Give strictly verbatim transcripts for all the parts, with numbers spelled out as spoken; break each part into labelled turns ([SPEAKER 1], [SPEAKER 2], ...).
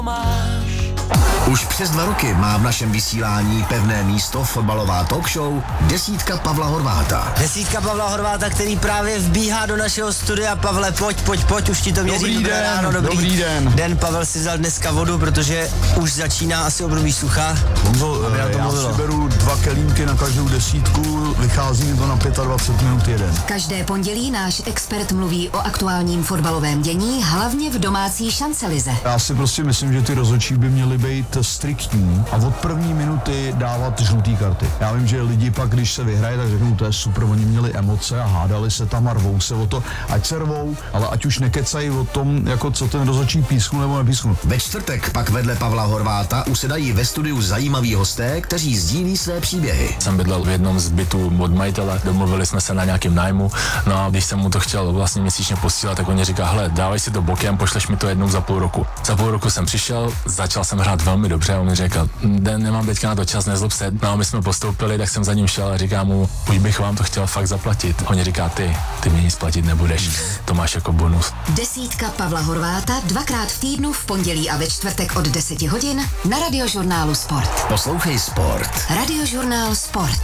[SPEAKER 1] Už přes dva roky má v našem vysílání pevné místo fotbalová talk show Desítka Pavla Horváta.
[SPEAKER 2] Desítka Pavla Horváta, který právě vbíhá do našeho studia. Pavle, pojď, pojď, pojď, už ti to měří.
[SPEAKER 3] Dobrý
[SPEAKER 2] dobré
[SPEAKER 3] den,
[SPEAKER 2] ráno, dobrý,
[SPEAKER 3] dobrý den.
[SPEAKER 2] Den, Pavel si vzal dneska vodu, protože už začíná asi období sucha.
[SPEAKER 3] Honzo, já si beru dva kelímky na každou desítku, vychází mi to na dvacet pět minut jeden.
[SPEAKER 4] Každé pondělí náš expert mluví o aktuálním fotbalovém dění, hlavně v domácí šancelize.
[SPEAKER 3] Já si prostě myslím, že ty rozhodčí by měly být striktní a od první minuty dávat žlutý karty. Já vím, že lidi pak, když se vyhraje, tak řeknou, to je super, oni měli emoce a hádali se tam a rvou se o to, ať se rvou, ale ať už nekecají o tom, jako co ten rozhodčí písknu nebo nepísknu.
[SPEAKER 1] Ve čtvrtek pak vedle Pavla Horváta usedají ve studiu zajímaví hosté, kteří sdílí své příběhy.
[SPEAKER 5] Jsem bydlel v jednom z bytů od majitele, domluvili jsme se na nějakém nájmu, no a když jsem mu to chtěl vlastně měsíčně posílat, tak on říká, hele, dávej si to bokem, pošleš mi to jednou za půl roku. Za půl roku jsem přišel, začal jsem hrát velmi dobře, on mi řekl, den nemám teďka na to čas, nezlob se. No a my jsme postoupili, tak jsem za ním šel a říkám mu, už bych vám to chtěl fakt zaplatit. On říká, ty, ty mě nic platit nebudeš, to máš jako bonus.
[SPEAKER 4] Desítka Pavla Horváta dvakrát v týdnu v pondělí a ve čtvrtek od deseti hodin na Radiožurnálu Sport.
[SPEAKER 1] Poslouchej Sport.
[SPEAKER 4] Radiožurnál Sport.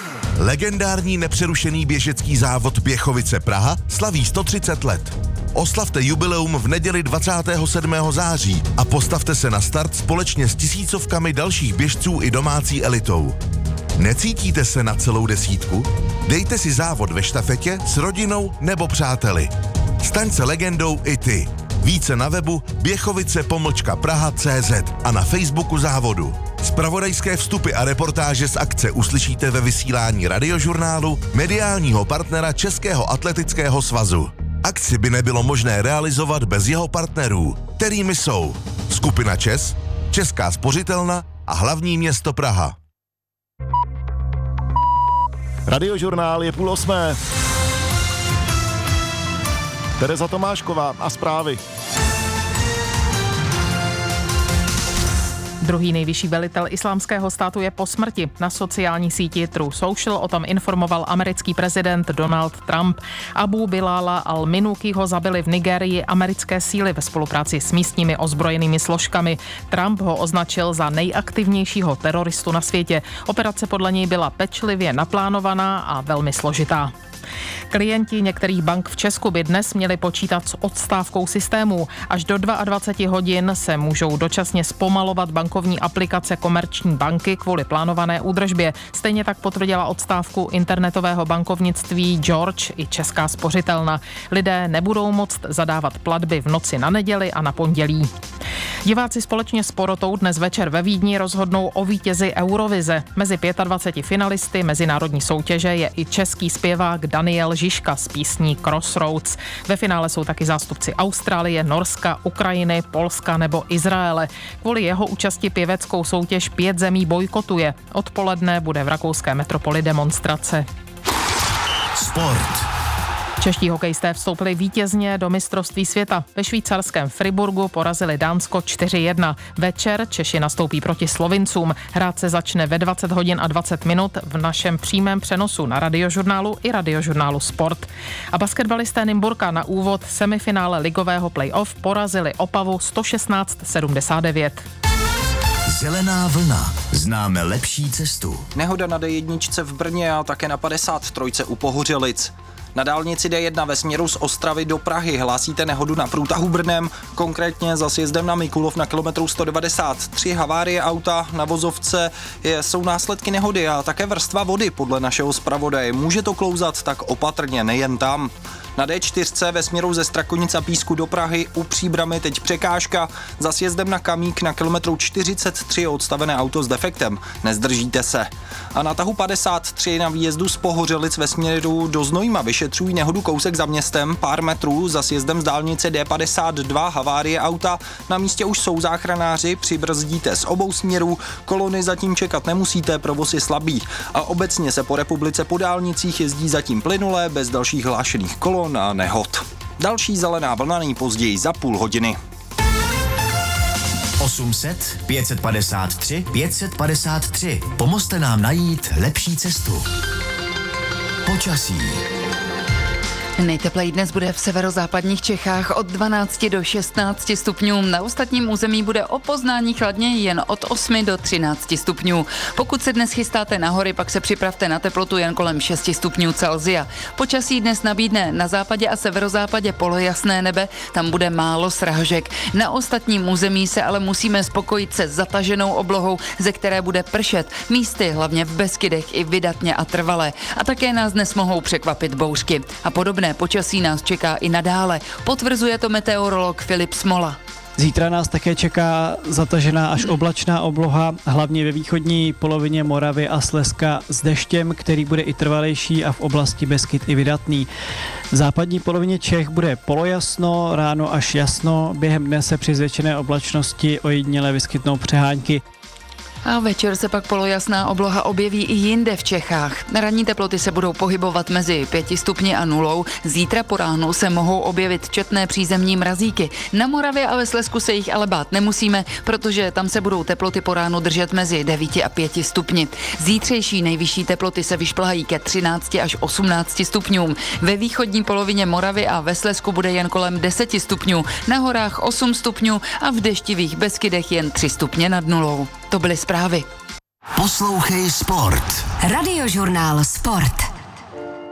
[SPEAKER 6] Legendární nepřerušený běžecký závod Běchovice Praha slaví sto třicet let. Oslavte jubileum v neděli dvacátého sedmého září a postavte se na start společně s tisícovkami dalších běžců i domácí elitou. Necítíte se na celou desítku? Dejte si závod ve štafetě s rodinou nebo přáteli. Staň se legendou i ty. Více na webu běchovice pomlčka praha tečka cé zet a na Facebooku závodu. Zpravodajské vstupy a reportáže z akce uslyšíte ve vysílání Radiožurnálu, mediálního partnera Českého atletického svazu. Akci by nebylo možné realizovat bez jeho partnerů, kterými jsou Skupina ČES, Česká spořitelna a hlavní město Praha.
[SPEAKER 7] Radiožurnál je půl osmé. Tereza Tomášková a zprávy.
[SPEAKER 8] Druhý nejvyšší velitel islámského státu je po smrti. Na sociální síti True Social o tom informoval americký prezident Donald Trump. Abu Bilala al-Minukiho zabili v Nigérii americké síly ve spolupráci s místními ozbrojenými složkami. Trump ho označil za nejaktivnějšího teroristu na světě. Operace podle něj byla pečlivě naplánovaná a velmi složitá. Klienti některých bank v Česku by dnes měli počítat s odstávkou systémů. Až do dvacet dva hodin se můžou dočasně zpomalovat bankovní aplikace Komerční banky kvůli plánované údržbě. Stejně tak potvrdila odstávku internetového bankovnictví George i Česká spořitelna. Lidé nebudou moct zadávat platby v noci na neděli a na pondělí. Diváci společně s porotou dnes večer ve Vídni rozhodnou o vítězi Eurovize. Mezi dvaceti pěti finalisty mezinárodní soutěže je i český zpěvák Daniel Žižka s písní Crossroads. Ve finále jsou taky zástupci Austrálie, Norska, Ukrajiny, Polska nebo Izraele. Kvůli jeho účasti pěveckou soutěž pět zemí bojkotuje. Odpoledne bude v rakouské metropoli demonstrace.
[SPEAKER 1] Sport.
[SPEAKER 8] Čeští hokejisté vstoupili vítězně do mistrovství světa. Ve švýcarském Friburgu porazili Dánsko čtyři jedna. Večer Češi nastoupí proti Slovincům. Hrát se začne ve dvacet hodin a dvacet minut v našem přímém přenosu na Radiožurnálu i Radiožurnálu Sport. A basketbalisté Nymburka na úvod semifinále ligového playoff porazili Opavu sto šestnáct sedmdesát devět.
[SPEAKER 1] Zelená vlna. Známe lepší cestu.
[SPEAKER 9] Nehoda na dé jedna v Brně a také na padesát tři u Pohořelic. Na dálnici dé jedna ve směru z Ostravy do Prahy hlásíte nehodu na průtahu Brnem, konkrétně za sjezdem na Mikulov na kilometru sto devadesát tři, havárie auta na vozovce je, jsou následky nehody a také vrstva vody podle našeho zpravodaje. Může to klouzat, tak opatrně, nejen tam. Na dé čtyři ve směru ze Strakonic a Písku do Prahy u Příbramy teď překážka. Za sjezdem na Kamík na kilometru čtyřicet tři je odstavené auto s defektem. Nezdržíte se. A na tahu padesát tři na výjezdu z Pohořelic ve směru do Znojma vyšetřují nehodu kousek za městem, pár metrů za sjezdem z dálnice dé padesát dva, havárie auta. Na místě už jsou záchranáři, přibrzdíte z obou směrů, kolony zatím čekat nemusíte, provoz je slabý. A obecně se po republice po dálnicích jezdí zatím plynulé, bez dalších hlášených kolon a nehod. Další zelená vlna nejpozději za půl hodiny.
[SPEAKER 1] osm set, pět set padesát tři, pět set padesát tři. Pomozte nám najít lepší cestu. Počasí.
[SPEAKER 10] Nejtepleji dnes bude v severozápadních Čechách od dvanácti do šestnácti stupňů. Na ostatním území bude o poznání chladněji jen od osmi do třinácti stupňů. Pokud se dnes chystáte na hory, pak se připravte na teplotu jen kolem šesti stupňů Celsia. Počasí dnes nabídne na západě a severozápadě polojasné nebe, tam bude málo srážek. Na ostatním území se ale musíme spokojit se zataženou oblohou, ze které bude pršet. Místy, hlavně v Beskydech, i vydatně a trvale. A také nás dnes mohou překvapit bouřky. A podobné počasí nás čeká i nadále. Potvrzuje to meteorolog Filip Smola.
[SPEAKER 11] Zítra nás také čeká zatažená až oblačná obloha, hlavně ve východní polovině Moravy a Slezska s deštěm, který bude i trvalejší a v oblasti Beskyd i vydatný. V západní polovině Čech bude polojasno, ráno až jasno, během dne se při zvětšené oblačnosti ojediněle vyskytnou přehánky.
[SPEAKER 10] A večer se pak polojasná obloha objeví i jinde v Čechách. Ranní teploty se budou pohybovat mezi pěti stupni a nulou. Zítra po ránu se mohou objevit četné přízemní mrazíky. Na Moravě a ve Slezsku se jich ale bát nemusíme, protože tam se budou teploty po ránu držet mezi devíti a pěti stupni. Zítřejší nejvyšší teploty se vyšplhají ke třinácti až osmnácti stupňům. Ve východní polovině Moravy a ve Slezsku bude jen kolem deseti stupňů. Na horách osm stupňů a v deštivých Beskydech jen tři stupně nad nulou. To byly zprávy.
[SPEAKER 1] Poslouchej Sport.
[SPEAKER 4] Radiožurnál Sport.